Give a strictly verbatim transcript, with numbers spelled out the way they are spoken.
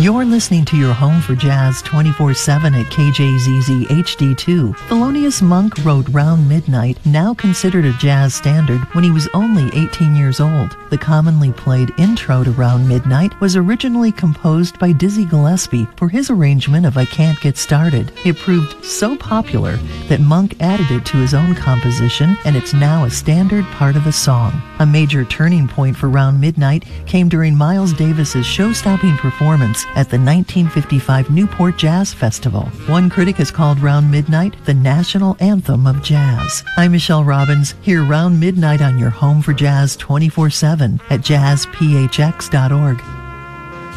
You're listening to your home for jazz twenty-four seven at K J Z Z H D two. Thelonious Monk wrote Round Midnight, now considered a jazz standard, when he was only eighteen years old. The commonly played intro to Round Midnight was originally composed by Dizzy Gillespie for his arrangement of I Can't Get Started. It proved so popular that Monk added it to his own composition, and it's now a standard part of the song. A major turning point for Round Midnight came during Miles Davis's show-stopping performance at the nineteen fifty-five Newport Jazz Festival. One critic has called Round Midnight the national anthem of jazz. I'm Michelle Robbins. Hear Round Midnight on your home for jazz twenty-four seven at jazz p h x dot org.